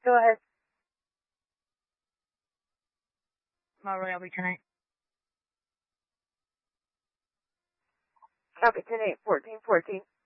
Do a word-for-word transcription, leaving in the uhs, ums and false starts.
Go ahead. Mount Royal be tonight. Copy ten eight, fourteen fourteen.